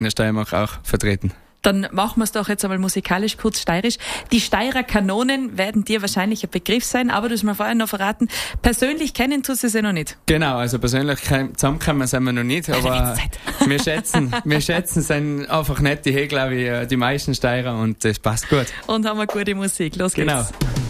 in der Steiermark auch vertreten. Dann machen wir es doch jetzt einmal musikalisch kurz steirisch. Die Steirer Kanonen werden dir wahrscheinlich ein Begriff sein, aber du hast mir vorhin noch verraten, persönlich kennen tust du sie noch nicht. Genau, also persönlich zusammenkommen sind wir noch nicht, aber wir schätzen sind einfach nett, glaube ich, die meisten Steirer und das passt gut. Und haben wir gute Musik. Los geht's. Genau.